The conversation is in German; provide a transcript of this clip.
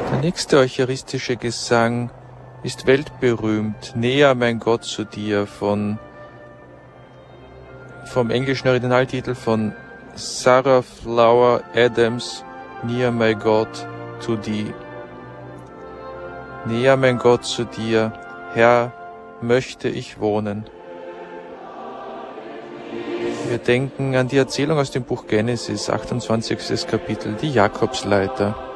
Der nächste eucharistische Gesang ist weltberühmt, Näher mein Gott zu dir, vom englischen Originaltitel von Sarah Flower Adams, Near my God to thee. Näher mein Gott zu dir, Herr, möchte ich wohnen. Wir denken an die Erzählung aus dem Buch Genesis, 28. Kapitel, die Jakobsleiter.